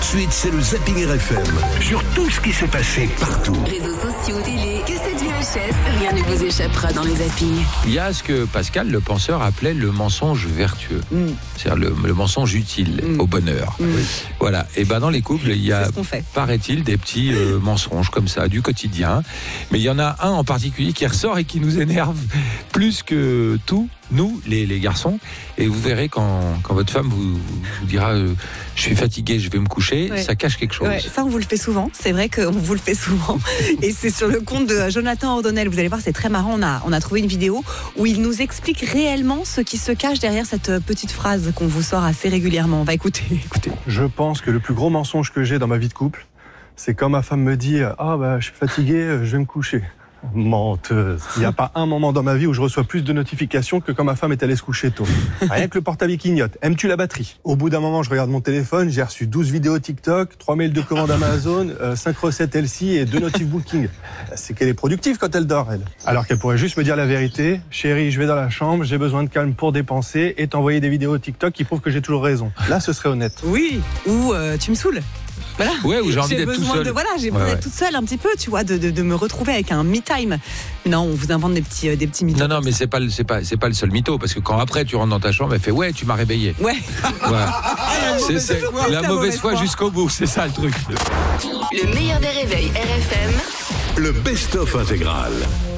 de suite, c'est le Zapping RFM. Sur tout ce qui s'est passé partout. Réseaux sociaux, télé, cassettes VHS, rien ne vous échappera dans les zappings. Il y a ce que Pascal, le penseur, appelait le mensonge vertueux. C'est-à-dire le mensonge utile au bonheur. Voilà. Et ben dans les couples, il y a, paraît-il, des petits mensonges comme ça, du quotidien. Mais il y en a un en particulier qui ressort et qui nous énerve plus que tout, nous, les garçons. Et vous verrez quand votre femme vous dira je suis fatigué, je vais me coucher, ça cache quelque chose. Ouais, ça, on vous le fait souvent. C'est vrai qu'on vous le fait souvent. Et c'est sur le compte de Jonathan Ordonnel. Vous allez voir, c'est très marrant. On a trouvé une vidéo où il nous explique réellement ce qui se cache derrière cette petite phrase qu'on vous sort assez régulièrement. On va écouter. Je pense que le plus gros mensonge que j'ai dans ma vie de couple, c'est quand ma femme me dit « Ah, je suis fatigué, je vais me coucher ». Menteuse. Il n'y a pas un moment dans ma vie où je reçois plus de notifications que quand ma femme est allée se coucher tôt. Rien que le portable clignote. Aimes-tu la batterie? Au bout d'un moment, je regarde mon téléphone, j'ai reçu 12 vidéos TikTok, 3 mails de commande Amazon, 5 recettes Elsie et 2 notifs Booking. C'est qu'elle est productive quand elle dort, elle. Alors qu'elle pourrait juste me dire la vérité. Chérie, je vais dans la chambre, j'ai besoin de calme pour dépenser et t'envoyer des vidéos TikTok qui prouvent que j'ai toujours raison. Là, ce serait honnête. Oui, ou tu me saoules. Voilà. Ouais, où j'ai envie d'être tout seul. J'ai besoin d'être toute seule un petit peu, tu vois, de me retrouver avec un me-time. Non, on vous invente des petits mythos. Non, mais c'est pas le seul mytho, parce que quand après tu rentres dans ta chambre, elle fait tu m'as réveillé. Ouais. C'est la mauvaise foi jusqu'au bout, c'est ça le truc. Le meilleur des réveils RFM. Le best-of intégral.